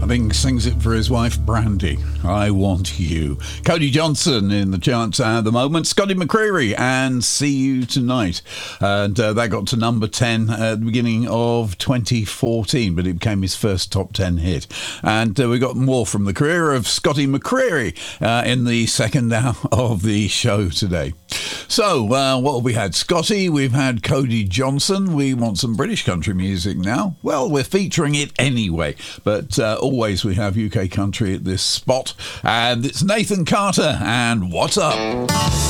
I think sings it for his wife Brandy. I Want You. Cody Johnson in the charts at the moment. Scotty McCreery and See You Tonight. And that got to number 10 at the beginning of 2014, but it became his first top 10 hit. And we got more from the career of Scotty McCreery in the second hour of the show today. So, what have we had? Scotty, we've had Cody Johnson. We want some British country music now. Well, we're featuring it anyway, but always we have UK country at this spot. And it's Nathan Carter and What's Up?